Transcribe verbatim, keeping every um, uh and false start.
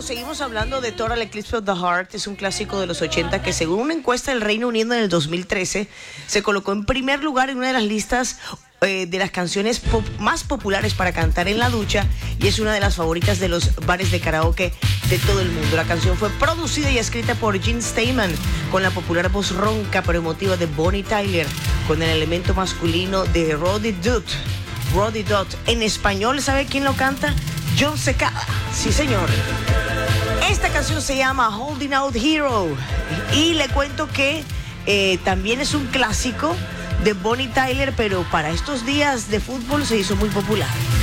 seguimos hablando de Total Eclipse of the Heart. Es un clásico de los ochenta que, según una encuesta del Reino Unido en el dos mil trece, se colocó en primer lugar en una de las listas eh, de las canciones pop más populares para cantar en la ducha, y es una de las favoritas de los bares de karaoke de todo el mundo. La canción fue producida y escrita por Gene Steinman, con la popular voz ronca pero emotiva de Bonnie Tyler, con el elemento masculino de Roddy Dutt. Roddy Dutt. En español, ¿sabe quién lo canta? John Secada. Sí, señor. Esta canción se llama Holding Out Hero. Y le cuento que eh, también es un clásico de Bonnie Tyler, pero para estos días de fútbol se hizo muy popular.